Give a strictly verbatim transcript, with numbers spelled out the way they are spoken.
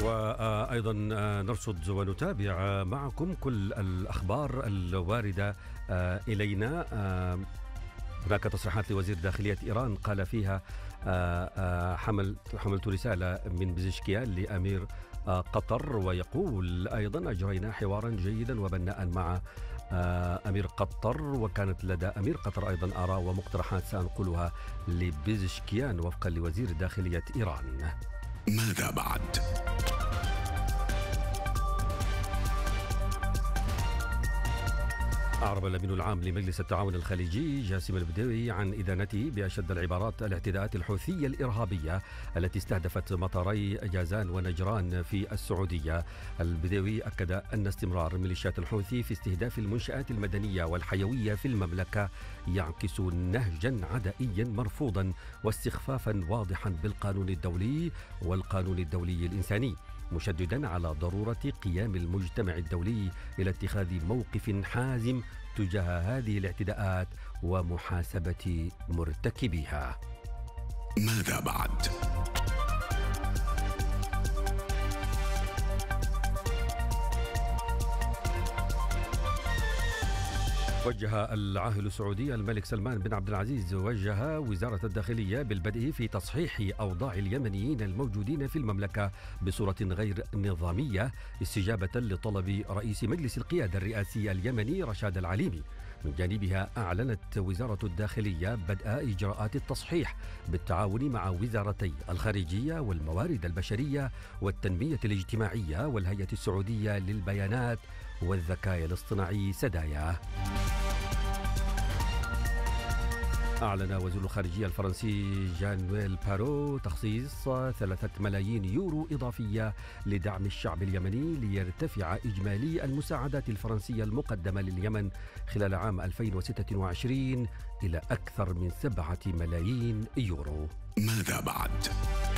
وأيضا نرصد ونتابع معكم كل الأخبار الواردة إلينا. هناك تصريحات لوزير داخلية إيران قال فيها حمل حملت رسالة من بزشكيان لأمير قطر، ويقول أيضا أجرينا حوارا جيدا وبناء مع أمير قطر، وكانت لدى أمير قطر أيضا آراء ومقترحات سأنقلها لبزشكيان وفقا لوزير داخلية إيران. ماذا بعد؟ أعرب الأمين العام لمجلس التعاون الخليجي جاسم البدوي عن إدانته بأشد العبارات الاعتداءات الحوثية الإرهابية التي استهدفت مطاري جازان ونجران في السعودية. البدوي أكد أن استمرار ميليشيات الحوثي في استهداف المنشآت المدنية والحيوية في المملكة يعكس نهجا عدائيا مرفوضا واستخفافا واضحا بالقانون الدولي والقانون الدولي الإنساني، مشددا على ضرورة قيام المجتمع الدولي إلى اتخاذ موقف حازم تجاه هذه الاعتداءات ومحاسبة مرتكبيها. ماذا بعد؟ وجه العاهل السعودي الملك سلمان بن عبد العزيز وجه وزارة الداخلية بالبدء في تصحيح أوضاع اليمنيين الموجودين في المملكة بصورة غير نظامية، استجابة لطلب رئيس مجلس القيادة الرئاسي اليمني رشاد العليمي. من جانبها أعلنت وزارة الداخلية بدء إجراءات التصحيح بالتعاون مع وزارتي الخارجية والموارد البشرية والتنمية الاجتماعية والهيئة السعودية للبيانات والذكاء الاصطناعي سدايا. أعلن وزير الخارجية الفرنسي جان نويل بارو تخصيص ثلاثة ملايين يورو إضافية لدعم الشعب اليمني ليرتفع إجمالي المساعدات الفرنسية المقدمة لليمن خلال عام ألفين وستة وعشرين إلى أكثر من سبعة ملايين يورو. ماذا بعد؟